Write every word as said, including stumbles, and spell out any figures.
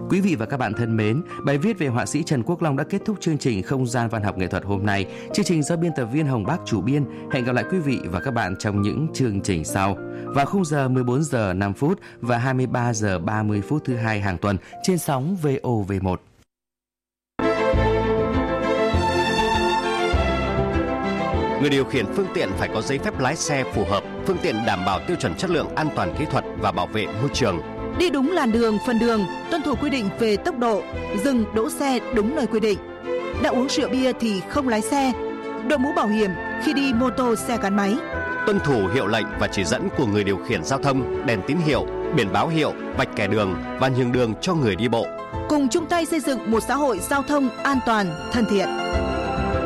Quý vị và các bạn thân mến, bài viết về họa sĩ Trần Quốc Long đã kết thúc chương trình Không gian văn học nghệ thuật hôm nay. Chương trình do biên tập viên Hồng Bác chủ biên. Hẹn gặp lại quý vị và các bạn trong những chương trình sau. Vào khung giờ mười bốn giờ năm phút và hai mươi ba giờ ba mươi phút thứ hai hàng tuần trên sóng vê o vê một. Người điều khiển phương tiện phải có giấy phép lái xe phù hợp, phương tiện đảm bảo tiêu chuẩn chất lượng an toàn kỹ thuật và bảo vệ môi trường. Đi đúng làn đường, phần đường, tuân thủ quy định về tốc độ, dừng đỗ xe đúng nơi quy định. Đã uống rượu bia thì không lái xe. Đội mũ bảo hiểm khi đi mô tô xe gắn máy. Tuân thủ hiệu lệnh và chỉ dẫn của người điều khiển giao thông, đèn tín hiệu, biển báo hiệu, vạch kẻ đường và nhường đường cho người đi bộ. Cùng chung tay xây dựng một xã hội giao thông an toàn, thân thiện.